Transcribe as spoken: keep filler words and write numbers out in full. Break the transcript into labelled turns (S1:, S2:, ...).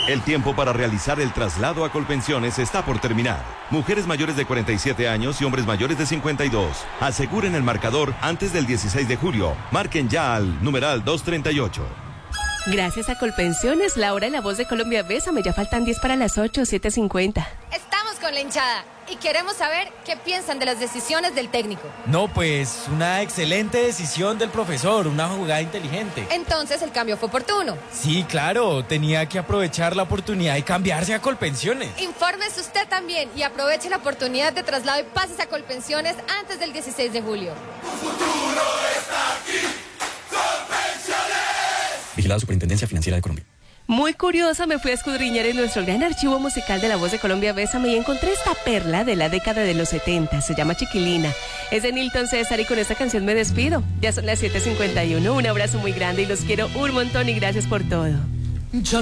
S1: El tiempo para realizar el traslado a Colpensiones está por terminar. Mujeres mayores de cuarenta y siete años y hombres mayores de cincuenta y dos. Aseguren el marcador antes del dieciséis de julio. Marquen ya al numeral doscientos treinta y ocho.
S2: Gracias a Colpensiones, la hora de La Voz de Colombia. Bésame, ya faltan diez para las ocho, siete cincuenta.
S3: Estamos con la hinchada y queremos saber qué piensan de las decisiones del técnico.
S4: No, pues una excelente decisión del profesor, una jugada inteligente.
S3: Entonces el cambio fue oportuno.
S4: Sí, claro, tenía que aprovechar la oportunidad y cambiarse a Colpensiones.
S3: Infórmese usted también y aproveche la oportunidad de traslado y pases a Colpensiones antes del dieciséis de julio.
S5: Tu futuro está aquí. Colpensiones.
S6: Vigilado Superintendencia Financiera de Colombia.
S2: Muy curiosa, me fui a escudriñar en nuestro gran archivo musical de La Voz de Colombia. Bésame, y encontré esta perla de la década de los setenta. Se llama Chiquilina. Es de Nilton César y con esta canción me despido. Ya son las siete cincuenta y uno. Un abrazo muy grande y los quiero un montón y gracias por todo.